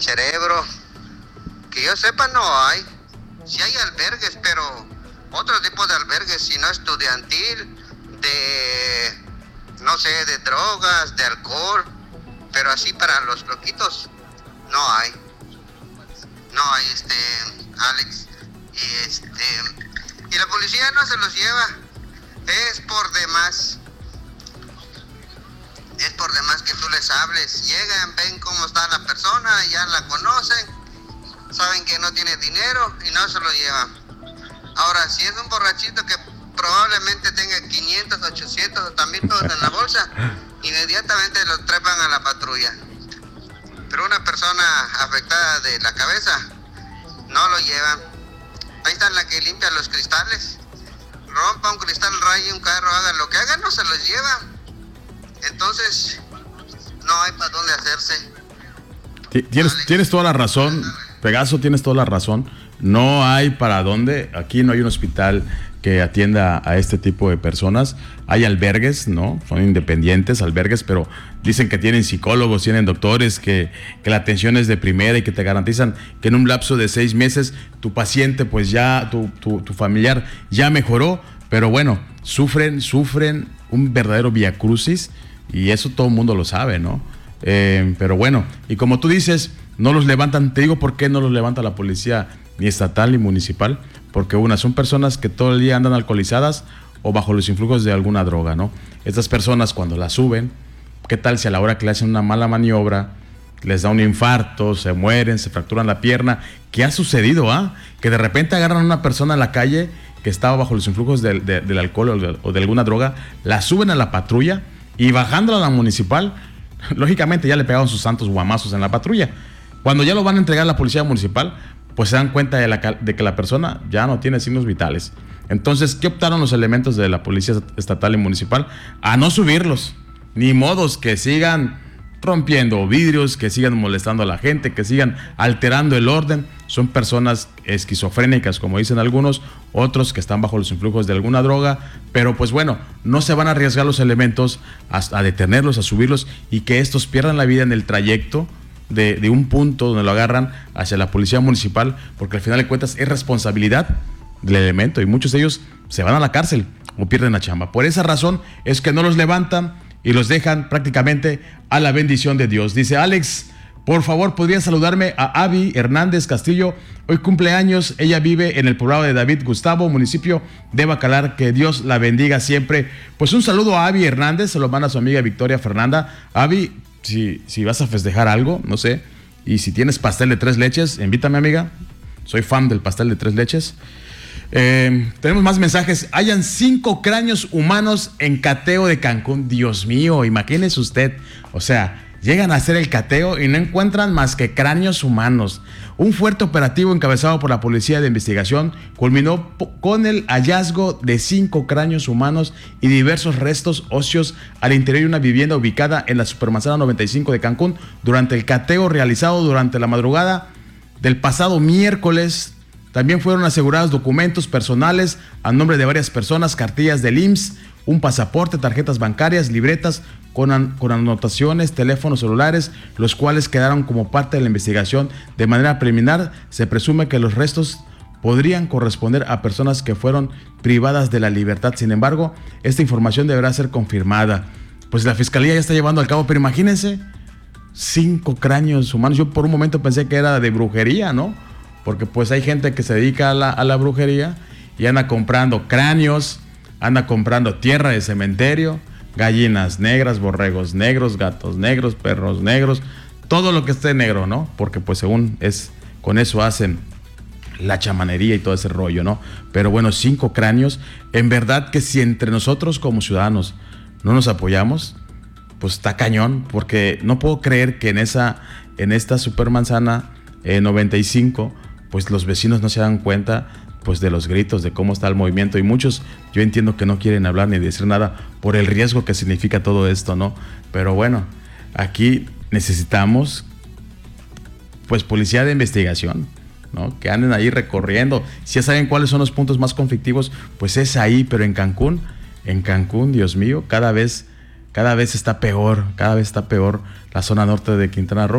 Cerebro. Que yo sepa no hay. Sí hay albergues, pero otro tipo de albergues, si no estudiantil, no sé, de drogas, de alcohol, pero así para los loquitos no hay. No hay, Alex. Y la policía no se los lleva. Es por demás. Es por demás que tú les hables. Llegan, ven cómo está la persona, ya la conocen, saben que no tiene dinero y no se lo llevan. Ahora, si es un borrachito que probablemente tenga 500, 800 o también todos en la bolsa, inmediatamente lo trepan a la patrulla. Pero una persona afectada de la cabeza, no lo llevan. Ahí está la que limpia los cristales. Rompa un cristal, raye un carro, haga lo que haga, no se los lleva. Entonces, no hay para dónde hacerse. Tienes toda la razón, Pegaso, tienes toda la razón. No hay para dónde. Aquí no hay un hospital que atienda a este tipo de personas. Hay albergues, ¿no? Son independientes, albergues, pero dicen que tienen psicólogos, tienen doctores, que la atención es de primera y que te garantizan que en un lapso de 6 meses tu paciente, pues ya, tu familiar ya mejoró. Pero bueno, sufren un verdadero viacrucis y eso todo el mundo lo sabe, ¿no? Pero bueno, y como tú dices, no los levantan. Te digo por qué no los levanta la policía ni estatal ni municipal, porque son personas que todo el día andan alcoholizadas o bajo los influjos de alguna droga, ¿no? Estas personas cuando las suben, ¿qué tal si a la hora que le hacen una mala maniobra les da un infarto, se mueren, se fracturan la pierna? ¿Qué ha sucedido, que de repente agarran a una persona en la calle que estaba bajo los influjos del alcohol o de alguna droga, la suben a la patrulla y bajándola a la municipal, lógicamente ya le pegaron sus santos guamazos en la patrulla. Cuando ya lo van a entregar a la policía municipal, pues se dan cuenta de que la persona ya no tiene signos vitales. Entonces, ¿qué optaron los elementos de la policía estatal y municipal? A no subirlos. Ni modos que sigan rompiendo vidrios, que sigan molestando a la gente, que sigan alterando el orden. Son personas esquizofrénicas, como dicen algunos, otros que están bajo los influjos de alguna droga, pero pues bueno, no se van a arriesgar los elementos a detenerlos, a subirlos y que estos pierdan la vida en el trayecto de un punto donde lo agarran hacia la policía municipal, porque al final de cuentas es responsabilidad del elemento y muchos de ellos se van a la cárcel o pierden la chamba. Por esa razón es que no los levantan y los dejan prácticamente a la bendición de Dios. Dice Alex, por favor, ¿podrían saludarme a Abby Hernández Castillo? Hoy cumpleaños, ella vive en el poblado de David Gustavo, municipio de Bacalar, que Dios la bendiga siempre. Pues un saludo a Abby Hernández, se lo manda a su amiga Victoria Fernanda. Abby, si vas a festejar algo, no sé, y si tienes pastel de 3 leches, invítame, amiga. Soy fan del pastel de 3 leches. Tenemos más mensajes. Hayan 5 cráneos humanos en cateo de Cancún. Dios mío, imagínese usted. O sea, llegan a hacer el cateo y no encuentran más que cráneos humanos. Un fuerte operativo encabezado por la Policía de Investigación culminó con el hallazgo de 5 cráneos humanos y diversos restos óseos al interior de una vivienda ubicada en la Supermanzana 95 de Cancún durante el cateo realizado durante la madrugada del pasado miércoles. También fueron asegurados documentos personales a nombre de varias personas, cartillas del IMSS, un pasaporte, tarjetas bancarias, libretas con anotaciones, teléfonos celulares, los cuales quedaron como parte de la investigación. De manera preliminar, se presume que los restos podrían corresponder a personas que fueron privadas de la libertad. Sin embargo, esta información deberá ser confirmada. Pues la Fiscalía ya está llevando a cabo, pero imagínense, 5 cráneos humanos. Yo por un momento pensé que era de brujería, ¿no? Porque pues hay gente que se dedica a la brujería y anda comprando cráneos, anda comprando tierra de cementerio, gallinas negras, borregos negros, gatos negros, perros negros, todo lo que esté negro, ¿no? Porque pues según con eso hacen la chamanería y todo ese rollo, ¿no? Pero bueno, 5 cráneos. En verdad que si entre nosotros como ciudadanos no nos apoyamos, pues está cañón, porque no puedo creer que en esta Supermanzana 95, pues los vecinos no se dan cuenta pues de los gritos, de cómo está el movimiento, y muchos, yo entiendo que no quieren hablar ni decir nada por el riesgo que significa todo esto, ¿no? Pero bueno, aquí necesitamos pues policía de investigación, ¿no? Que anden ahí recorriendo. Si ya saben cuáles son los puntos más conflictivos, pues es ahí. Pero en Cancún, Dios mío, cada vez está peor la zona norte de Quintana Roo.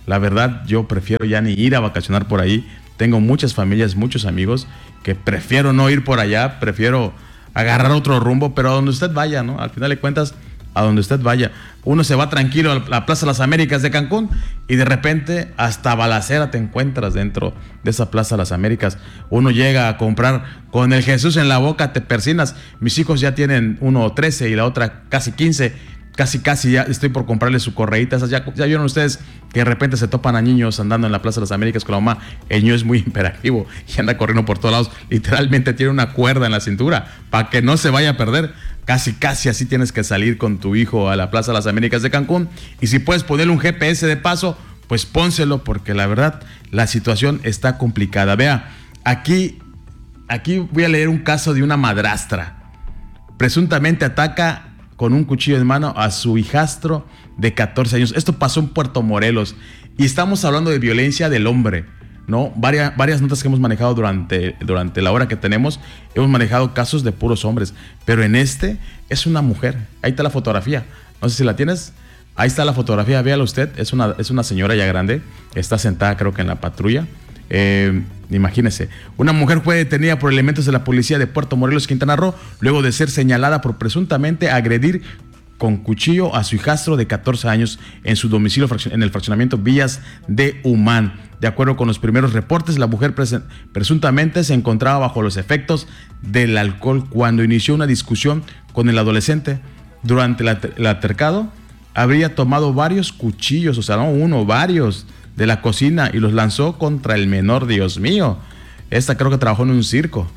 La verdad, yo prefiero ya ni ir a vacacionar por ahí. Tengo muchas familias, muchos amigos que prefiero no ir por allá, prefiero agarrar otro rumbo, pero a donde usted vaya, ¿no? Al final de cuentas, a donde usted vaya. Uno se va tranquilo a la Plaza de las Américas de Cancún y de repente hasta balacera te encuentras dentro de esa Plaza de las Américas. Uno llega a comprar con el Jesús en la boca, te persinas. Mis hijos ya tienen uno 13 y la otra casi 15. Casi ya estoy por comprarle su correíta. Ya vieron ustedes que de repente se topan a niños andando en la Plaza de las Américas con la mamá. El niño es muy imperativo y anda corriendo por todos lados. Literalmente tiene una cuerda en la cintura para que no se vaya a perder. Casi así tienes que salir con tu hijo a la Plaza de las Américas de Cancún. Y si puedes ponerle un GPS de paso, pues pónselo, porque la verdad la situación está complicada. Vea, aquí voy a leer un caso de una madrastra. Presuntamente ataca con un cuchillo en mano a su hijastro de 14 años. Esto pasó en Puerto Morelos y estamos hablando de violencia del hombre, ¿no? Varias notas que hemos manejado durante la hora que tenemos, hemos manejado casos de puros hombres, pero en este es una mujer. Ahí está la fotografía, no sé si la tienes. Ahí está la fotografía, véala usted. Es una señora ya grande, está sentada creo que en la patrulla. Imagínese, una mujer fue detenida por elementos de la policía de Puerto Morelos, Quintana Roo, luego de ser señalada por presuntamente agredir con cuchillo a su hijastro de 14 años en su domicilio en el fraccionamiento Villas de Humán. De acuerdo con los primeros reportes, la mujer presuntamente se encontraba bajo los efectos del alcohol cuando inició una discusión con el adolescente. Durante el altercado, habría tomado varios cuchillos, o sea, no uno, varios, de la cocina y los lanzó contra el menor. Dios mío, esta creo que trabajó en un circo,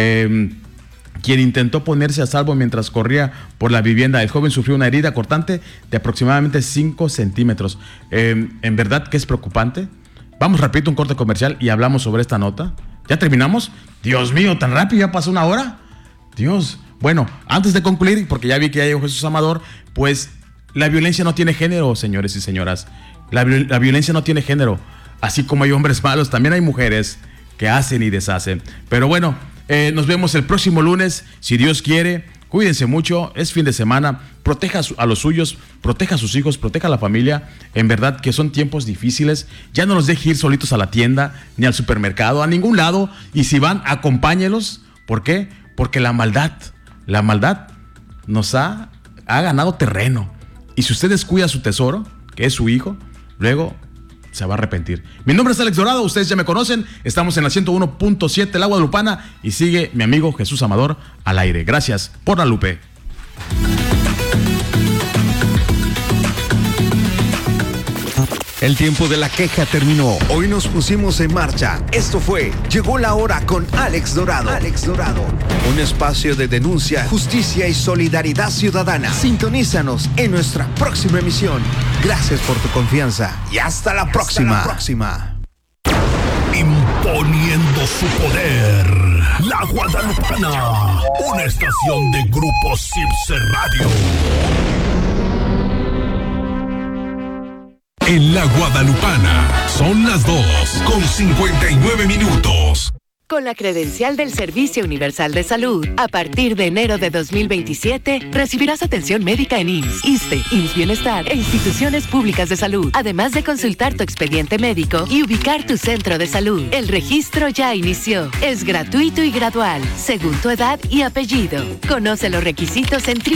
quien intentó ponerse a salvo mientras corría por la vivienda. El joven sufrió una herida cortante de aproximadamente 5 centímetros. En verdad que es preocupante. Vamos rapidito un corte comercial y hablamos sobre esta nota. ¿Ya terminamos? Dios mío, tan rápido, ya pasó una hora. Dios. Bueno, antes de concluir, porque ya vi que ya llegó Jesús Amador, pues la violencia no tiene género, señores y señoras. La violencia no tiene género. Así como hay hombres malos, también hay mujeres que hacen y deshacen. Pero bueno, nos vemos el próximo lunes, si Dios quiere. Cuídense mucho, es fin de semana. Proteja a los suyos, proteja a sus hijos, proteja a la familia. En verdad que son tiempos difíciles. Ya no los deje ir solitos a la tienda, ni al supermercado, a ningún lado. Y si van, acompáñelos. ¿Por qué? Porque la maldad nos ha ganado terreno. Y si usted descuida su tesoro, que es su hijo, luego se va a arrepentir. Mi nombre es Alex Dorado, ustedes ya me conocen. Estamos en la 101.7 La Guadalupana y sigue mi amigo Jesús Amador al aire. Gracias por la Lupe. El tiempo de la queja terminó. Hoy nos pusimos en marcha. Esto fue Llegó la Hora con Alex Dorado. Un espacio de denuncia, justicia y solidaridad ciudadana. Sintonízanos en nuestra próxima emisión. Gracias por tu confianza y hasta la próxima. Imponiendo su poder, La Guadalupana, una estación de Grupo Cipse Radio. En La Guadalupana son las 2:59. Con la credencial del Servicio Universal de Salud, a partir de enero de 2027, recibirás atención médica en IMSS, ISSSTE, IMSS Bienestar e instituciones públicas de salud, además de consultar tu expediente médico y ubicar tu centro de salud. El registro ya inició. Es gratuito y gradual, según tu edad y apellido. Conoce los requisitos en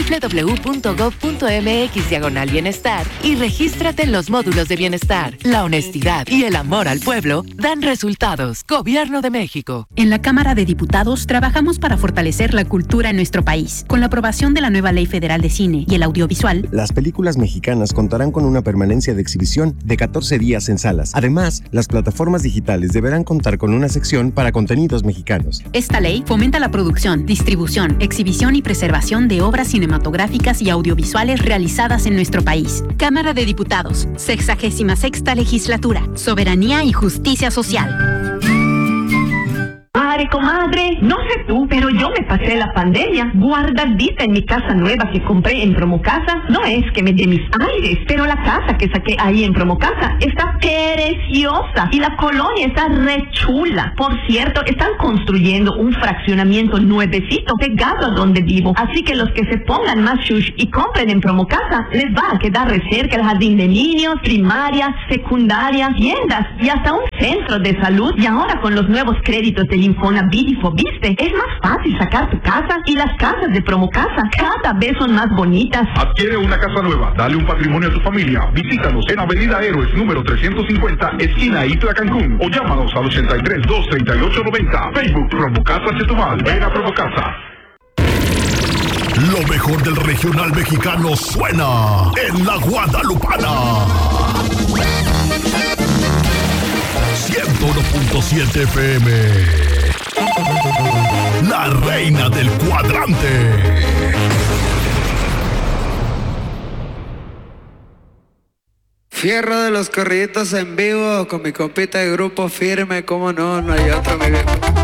www.gov.mx/bienestar y regístrate en los módulos de bienestar. La honestidad y el amor al pueblo dan resultados. Gobierno de México. En la Cámara de Diputados trabajamos para fortalecer la cultura en nuestro país. Con la aprobación de la nueva Ley Federal de Cine y el Audiovisual, las películas mexicanas contarán con una permanencia de exhibición de 14 días en salas. Además, las plataformas digitales deberán contar con una sección para contenidos mexicanos. Esta ley fomenta la producción, distribución, exhibición y preservación de obras cinematográficas y audiovisuales realizadas en nuestro país. Cámara de Diputados, 66ª Legislatura, Soberanía y Justicia Social. Pare, comadre. No sé tú, pero yo me pasé la pandemia guardadita en mi casa nueva que compré en Promocasa. No es que me dé mis aires, pero la casa que saqué ahí en Promocasa está preciosa y la colonia está re chula. Por cierto, están construyendo un fraccionamiento nuevecito pegado a donde vivo. Así que los que se pongan más shush y compren en Promocasa, les va a quedar re cerca el jardín de niños, primaria, secundaria, tiendas y hasta un centro de salud. Y ahora con los nuevos créditos del Infonavit y Fobiste, es más fácil sacar tu casa, y las casas de Promocasa cada vez son más bonitas. Adquiere una casa nueva, dale un patrimonio a tu familia. Visítanos en Avenida Héroes número 350, esquina Itla, Cancún, o llámanos al 83-238-90. Facebook Promocasa Chetumal. Ven a Promocasa. Lo mejor del regional mexicano suena en La Guadalupana. 101.7 FM. La reina del cuadrante. Fierro de los corriditos en vivo con mi compita de Grupo Firme, cómo no, no hay otro, mi viejo.